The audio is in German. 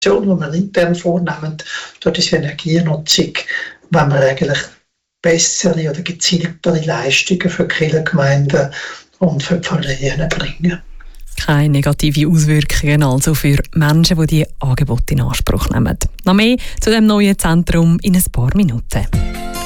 die wir intern vornehmen, dort ist die Energienutzung, wenn wir eigentlich bessere oder gezieltere Leistungen für Kirchengemeinden und für Pfarreien bringen. Keine negativen Auswirkungen also für Menschen, die diese Angebote in Anspruch nehmen. Noch mehr zu dem neuen Zentrum in ein paar Minuten.